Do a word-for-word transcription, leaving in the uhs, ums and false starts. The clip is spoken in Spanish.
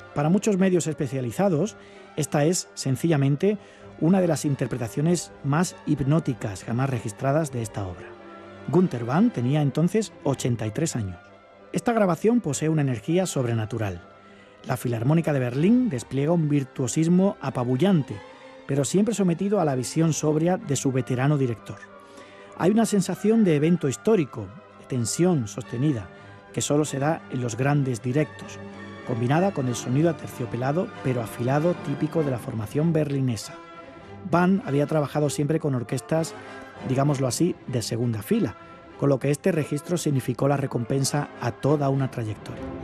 Para muchos medios especializados, esta es sencillamente una de las interpretaciones más hipnóticas jamás registradas de esta obra. Günter Bang tenía entonces ochenta y tres años. Esta grabación posee una energía sobrenatural. La Filarmónica de Berlín despliega un virtuosismo apabullante, pero siempre sometido a la visión sobria de su veterano director. Hay una sensación de evento histórico, de tensión sostenida, que solo se da en los grandes directos, combinada con el sonido aterciopelado pero afilado típico de la formación berlinesa. Bang había trabajado siempre con orquestas, digámoslo así, de segunda fila, con lo que este registro significó la recompensa a toda una trayectoria.